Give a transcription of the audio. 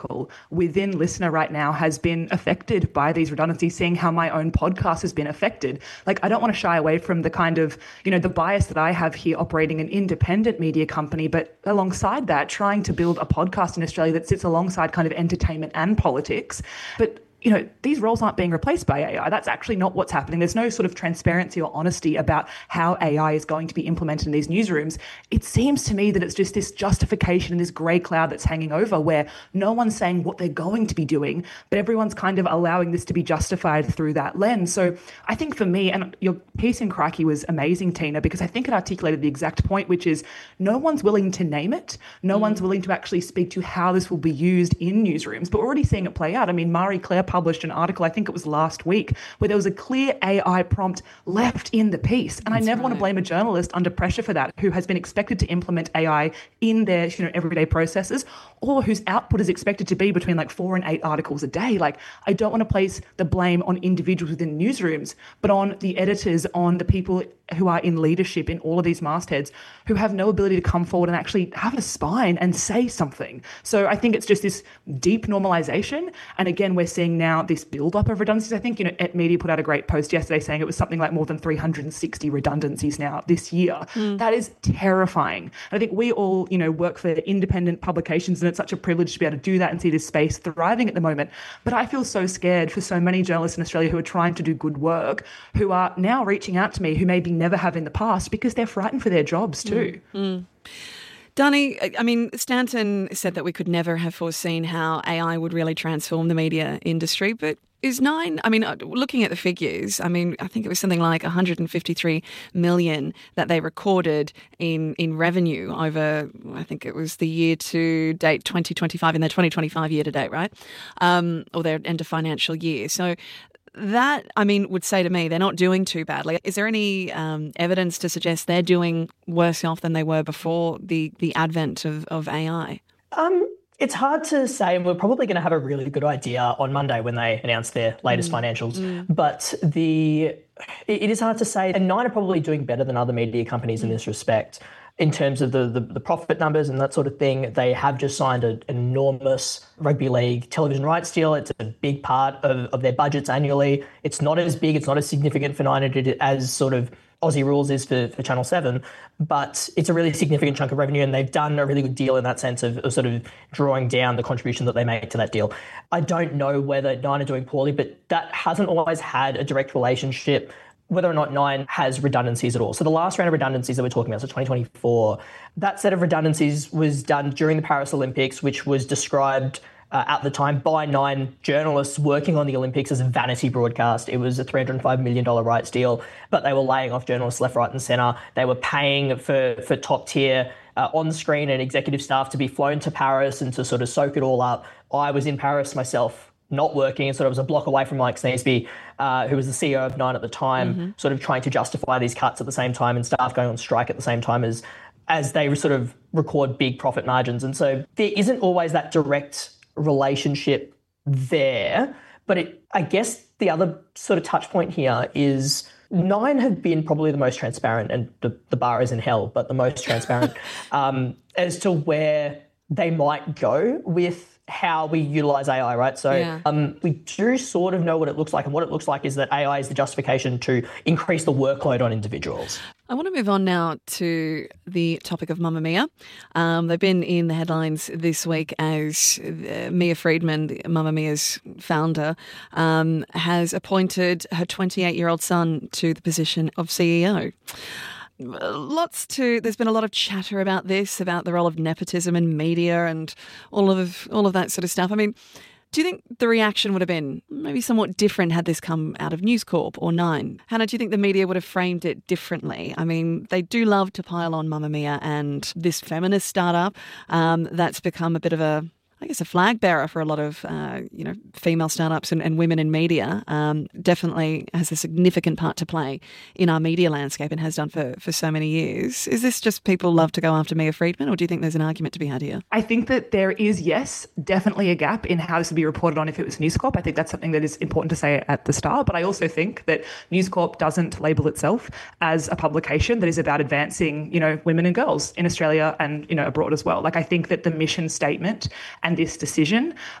within Listener right now has been affected by these redundancies, seeing how my own podcast has been affected. Like, I don't want to shy away from the kind of, the bias that I have here operating an independent media company, but alongside that, trying to build a podcast in Australia that sits alongside kind of entertainment and politics. But these roles aren't being replaced by AI. That's actually not what's happening. There's no sort of transparency or honesty about how AI is going to be implemented in these newsrooms. It seems to me that it's just this justification and this grey cloud that's hanging over where no one's saying what they're going to be doing, but everyone's kind of allowing this to be justified through that lens. So I think for me, and your piece in Crikey was amazing, Tina, because I think it articulated the exact point, which is no one's willing to name it. No one's willing to actually speak to how this will be used in newsrooms, but we're already seeing it play out. I mean, Marie Claire published an article, I think it was last week, where there was a clear AI prompt left in the piece. And I never want to blame a journalist under pressure for that, who has been expected to implement AI in their everyday processes, or whose output is expected to be between like 4 and 8 articles a day. Like, I don't want to place the blame on individuals within newsrooms, but on the editors, on the people who are in leadership in all of these mastheads who have no ability to come forward and actually have a spine and say something. So I think it's just this deep normalization. And again, we're seeing now this build-up of redundancies. I think, Et Media put out a great post yesterday saying it was something like more than 360 redundancies now this year. That is terrifying. And I think we all, work for independent publications, and it's such a privilege to be able to do that and see this space thriving at the moment. But I feel so scared for so many journalists in Australia who are trying to do good work, who are now reaching out to me, who maybe never have in the past, because they're frightened for their jobs too. Dani, I mean, Stanton said that we could never have foreseen how AI would really transform the media industry, but is Nine, I mean, looking at the figures, I mean, I think it was something like 153 million that they recorded in revenue over, I think it was the year to date 2025, in their 2025 year to date, right? Or their end of financial year. So that, I mean, would say to me they're not doing too badly. Is there any evidence to suggest they're doing worse off than they were before the advent of AI? It's hard to say, and we're probably going to have a really good idea on Monday when they announce their latest financials. But it is hard to say. And Nine are probably doing better than other media companies in this respect. In terms of the profit numbers and that sort of thing, they have just signed an enormous rugby league television rights deal. It's a big part of their budgets annually. It's not as big, it's not as significant for Nine as sort of Aussie Rules is for Channel 7, but it's a really significant chunk of revenue, and they've done a really good deal in that sense of sort of drawing down the contribution that they make to that deal. I don't know whether Nine are doing poorly, but that hasn't always had a direct relationship whether or not Nine has redundancies at all. So the last round of redundancies that we're talking about, so 2024, that set of redundancies was done during the Paris Olympics, which was described at the time by Nine journalists working on the Olympics as a vanity broadcast. It was a $305 million rights deal, but they were laying off journalists left, right and centre. They were paying for top tier on-screen and executive staff to be flown to Paris and to sort of soak it all up. I was in Paris myself, not working, and sort of was a block away from Mike Sneesby, who was the CEO of Nine at the time, sort of trying to justify these cuts at the same time and staff going on strike at the same time as they sort of record big profit margins. And so there isn't always that direct relationship there. But I guess the other sort of touch point here is Nine have been probably the most transparent, and the bar is in hell, but the most transparent as to where they might go with how we utilize AI, right? So we do sort of know what it looks like, and what it looks like is that AI is the justification to increase the workload on individuals. I want to move on now to the topic of Mamamia. They've been in the headlines this week as Mia Freedman, Mamamia's founder, has appointed her 28-year-old son to the position of CEO. There's been a lot of chatter about this, about the role of nepotism in media and all of that sort of stuff. I mean, do you think the reaction would have been maybe somewhat different had this come out of News Corp or Nine? Hannah, do you think the media would have framed it differently? I mean, they do love to pile on Mamamia and this feminist startup that's become a bit of a flag bearer for a lot of, female startups and women in media. Definitely has a significant part to play in our media landscape and has done for so many years. Is this just people love to go after Mia Freedman, or do you think there's an argument to be had here? I think that there is, yes, definitely a gap in how this would be reported on if it was News Corp. I think that's something that is important to say at the start. But I also think that News Corp doesn't label itself as a publication that is about advancing, women and girls in Australia and, abroad as well. Like, I think that the mission statement and this decision.